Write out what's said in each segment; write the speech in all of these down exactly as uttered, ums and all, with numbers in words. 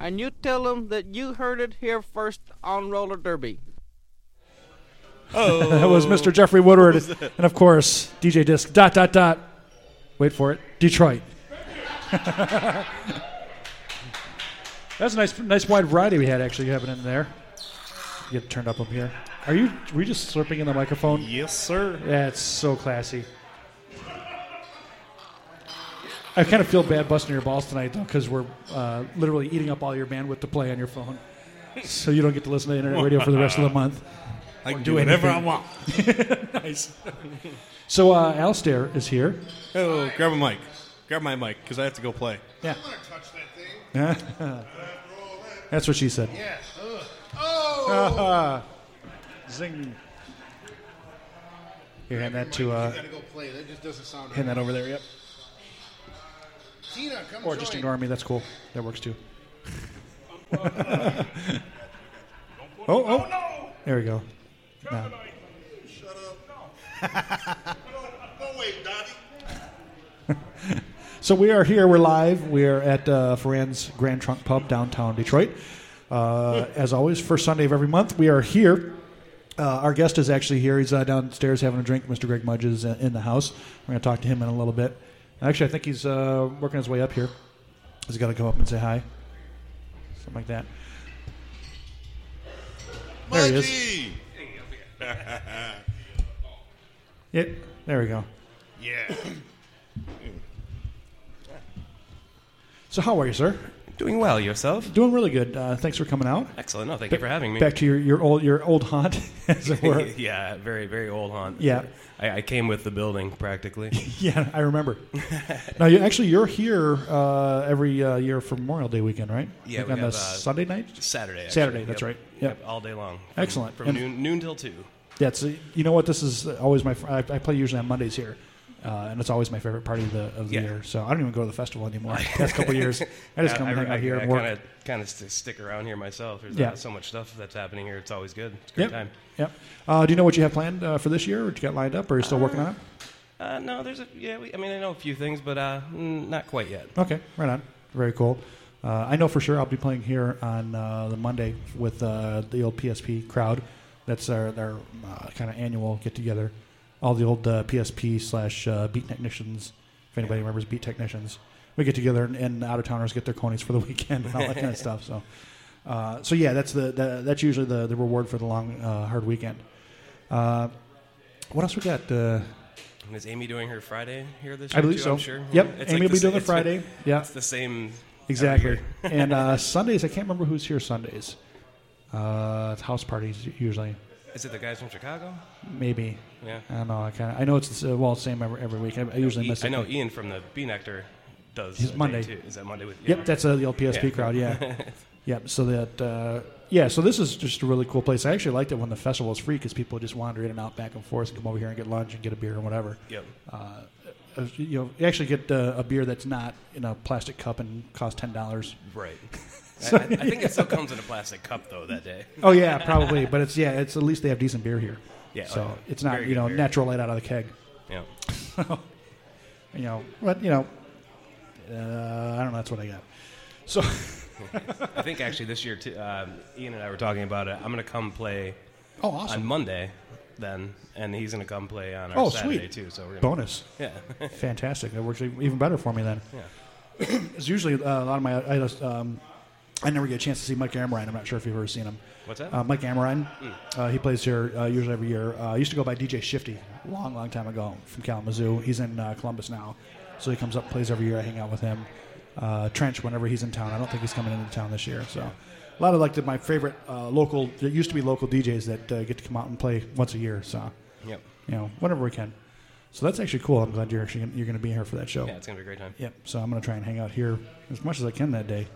and you tell them that you heard it here first on Roller Derby. Oh, that was Mister Jeffrey Woodward, and of course, D J Disc. Dot dot dot. Wait for it. Detroit. That's a nice, nice wide variety we had actually happening in there. Get it turned up up here. Are you? Were you just slurping in the microphone? Yes, sir. That's so classy. I kind of feel bad busting your balls tonight, though, because we're uh, literally eating up all your bandwidth to play on your phone, so you don't get to listen to internet radio for the rest of the month. I can do whatever I want. Nice. So uh, Alistair is here. Oh, grab a mic. Grab my mic, because I have to go play. Yeah. I'm going to touch that thing. That's what she said. Yes. Oh! Zing. Here, hand that to... Uh, you got to go play. That just doesn't sound right. hand that over there, yep. Tina, come Or join. just ignore me, that's cool. That works too. oh, oh. There we go. No. Shut up. Don't wait, Dottie. So we are here. We're live. We are at uh, Ferran's Grand Trunk Pub, downtown Detroit. Uh, as always, first Sunday of every month, we are here. Uh, our guest is actually here. He's uh, downstairs having a drink. Mister Greg Mudge is uh, in the house. We're going to talk to him in a little bit. Actually, I think he's uh, working his way up here. He's got to come up and say hi. Something like that. There he is. Yep, there we go. Yeah. So how are you, sir? Doing well. Yourself? Doing really good. Uh, thanks for coming out. Excellent. No, thank ba- you for having me. Back to your, your old your old haunt, as it were. Yeah, very, very old haunt. Yeah. I, I came with the building, practically. Yeah, I remember. Now, you, actually, you're here uh, every uh, year for Memorial Day weekend, right? Yeah, like we on have, the uh, Sunday night? Saturday, actually. Saturday, that's Yep. right. Yep. Yep, all day long. From, Excellent. From And- noon, noon till two. Yeah, it's, you know what? This is always my. I, I play usually on Mondays here, uh, and it's always my favorite party of the of the Yeah. year. So I don't even go to the festival anymore. The past couple of years, I just come I, and hang I, out here I, and work. kind of kind of stick around here myself. There's Yeah. uh, so much stuff that's happening here. It's always good. It's a great Yep. time. Yep. Uh, do you know what you have planned uh, for this year, or what you got lined up, or are you still working on it? Uh, no, there's a yeah. We, I mean, I know a few things, but uh, mm, not quite yet. Okay, right on. Very cool. Uh, I know for sure I'll be playing here on uh, the Monday with uh, the old P S P crowd. That's our, their uh, kind of annual get-together. All the old uh, P S P slash uh, beat technicians, if anybody remembers beat technicians. We get together and, and out-of-towners get their conies for the weekend and all that kind of stuff. So, uh, so yeah, that's the, the that's usually the, the reward for the long, uh, hard weekend. Uh, what else we got? Uh, And is Amy doing her Friday here this year? I believe too, so. I'm sure. Yep, It's Amy like will be the doing sa- the Friday. It's, Yeah, it's the same. exactly. every year. And uh, Sundays, I can't remember who's here Sundays. Uh, it's house parties usually. Is it the guys from Chicago? Maybe. Yeah. I don't know. I kind of. I know it's the, well, same every, every week. I, I usually E- miss it. I know Ian from the B Nectar does. He's a day Monday. too. Is that Monday with you? Yep, that's uh, the old P S P Yeah. crowd. Yeah. Yep. So that. Uh, yeah. So this is just a really cool place. I actually liked it when the festival was free because people just wander in and out, back and forth, and come over here and get lunch and get a beer or whatever. Yep. Uh, uh, you know, you actually get uh, a beer that's not in a plastic cup and costs ten dollars. Right. So- I, I think it still comes in a plastic cup though that day. Oh yeah, probably. But it's yeah, it's at least they have decent beer here. Yeah. So oh, yeah. it's not Very you good know beer. natural light out of the keg. Yeah. You know, but you know, uh, I don't know. That's what I got. So I think actually this year too, um, Ian and I were talking about it. I'm going to come play oh, awesome. on Monday then, and he's going to come play on our Oh, Saturday sweet. too. So we're gonna, Bonus. Yeah. Fantastic. That works even better for me then. Yeah. It's usually uh, a lot of my. I, just, um, I never get a chance to see Mike Amorine. I'm not sure if you've ever seen him. What's that? Uh, Mike Amorine. Mm. Uh, he plays here uh, usually every year. Uh, I used to go by D J Shifty a long, long time ago from Kalamazoo. He's in uh, Columbus now. So he comes up, plays every year. I hang out with him. Uh, Trench, whenever he's in town. I don't think he's coming into town this year. So a lot of like the, my favorite uh, local, there used to be local D Js that uh, get to come out and play once a year. So, Yep. you know, whenever we can. So that's actually cool. I'm glad you're actually you're going to be here for that show. Yeah, it's going to be a great time. Yep. So I'm going to try and hang out here as much as I can that day.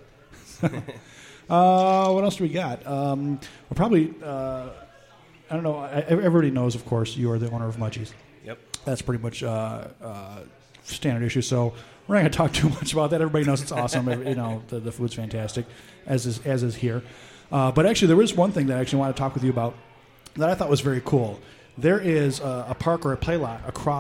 uh, what else do we got? Um, we'll probably, uh, I don't know. I, everybody knows, of course, you are the owner of Mudgee's. Yep. That's pretty much uh, uh, standard issue. So we're not going to talk too much about that. Everybody knows it's awesome. you know, the, the food's fantastic, as is as is here. Uh, but actually, there is one thing that I actually want to talk with you about that I thought was very cool. There is a, a park or a play lot across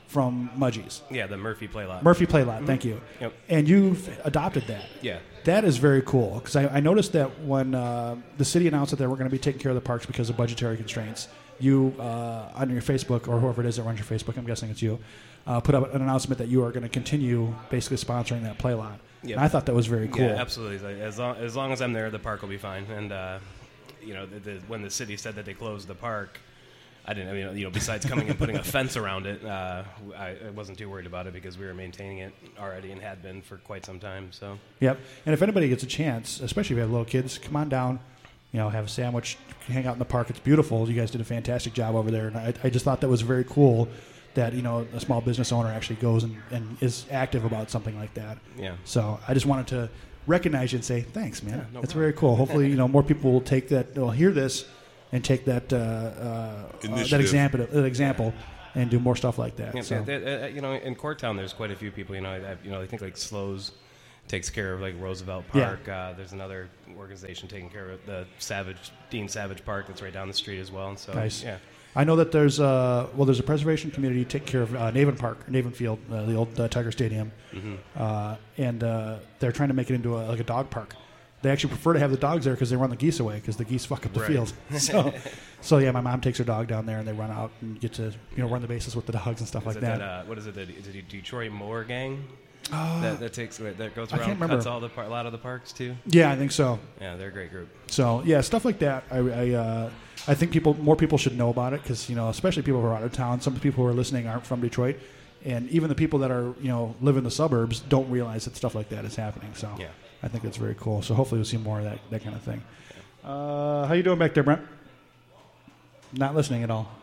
from Mudgee's. Yeah, the Murphy Play Lot. Murphy Play Lot, thank you. Yep. And you've adopted that. Yeah. That is very cool because I, I noticed that when uh, the city announced that they were going to be taking care of the parks because of budgetary constraints, you, uh, on your Facebook, or whoever it is that runs your Facebook, I'm guessing it's you, uh, put up an announcement that you are going to continue basically sponsoring that play lot. Yep. And I thought that was very cool. Yeah, absolutely. Like, as long as long as I'm there, the park will be fine. And uh, you know, the, the, when the city said that they closed the park, I didn't. I mean, you know, besides coming and putting a fence around it, uh, I, I wasn't too worried about it because we were maintaining it already and had been for quite some time. So. Yep. And if anybody gets a chance, especially if you have little kids, come on down. You know, have a sandwich, hang out in the park. It's beautiful. You guys did a fantastic job over there, and I, I just thought that was very cool. That, you know, a small business owner actually goes and, and is active about something like that. Yeah. So I just wanted to recognize you and say thanks, man. Yeah, no That's problem. very cool. Hopefully, you know, more people will take that, will hear this, and take that uh, uh, uh, that Initiative. example, that example, and do more stuff like that. Yeah, so. th- th- uh, you know, in Corktown, there's quite a few people. You know, I, I- you know, I think like Slows takes care of like Roosevelt Yeah. Park. Uh, there's another organization taking care of the Savage Dean Savage Park that's right down the street as well. And so, Nice. yeah, I know that there's uh, well, there's a preservation community take care of uh, Naven Park, Naven Field, uh, the old uh, Tiger Stadium, Mm-hmm. uh, and uh, they're trying to make it into a, like a dog park. They actually prefer to have the dogs there because they run the geese away because the geese fuck up the Right. field. So, so yeah, my mom takes her dog down there and they run out and get to you know run the bases with the dogs and stuff is like it that. that uh, what is it? The, is it the Detroit Mower Gang? that, that takes that goes I around, can't cuts remember. all the par- a lot of the parks too. Yeah, I think so. Yeah, they're a great group. So yeah, stuff like that. I I, uh, I think people more people should know about it because you know especially people who are out of town. Some people who are listening aren't from Detroit, and even the people that are you know live in the suburbs don't realize that stuff like that is happening. So Yeah. I think that's very cool. So hopefully we'll see more of that that kind of thing. Uh, how you doing back there, Brent? Not listening at all.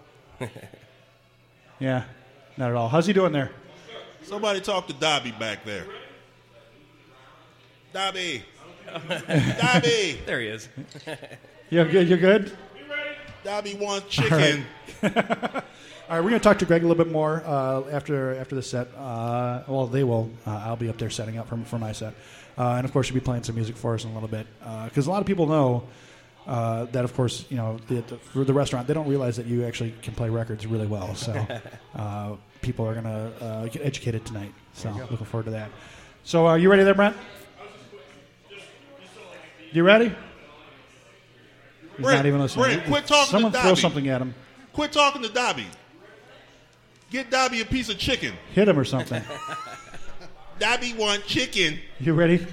Yeah, not at all. How's he doing there? Somebody talk to Dobby back there. Dobby. Dobby. There he is. You're good. You're good. Dobby wants chicken. All right, we're going to talk to Greg a little bit more uh, after after the set. Uh, well, they will. Uh, I'll be up there setting up for, for my set. Uh, and, of course, you'll be playing some music for us in a little bit. Because a lot of people know uh, that, of course, you know, the, the, for the restaurant, they don't realize that you actually can play records really well. So uh, people are going to uh, get educated tonight. So looking forward to that. So are you ready there, Brent? You ready? He's Brent, not even listening. Brent, quit talking to Someone throw Dobby. something at him. Quit talking to Dobby. Get Dobby a piece of chicken. Hit him or something. Dobby want chicken. You ready?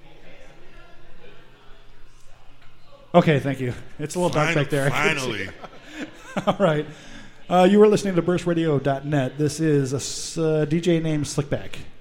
Okay, thank you. It's a little dark Fin- back there. I can see. Finally. All right. Uh, you were listening to burst radio dot net. This is a s- uh, D J named Slickback.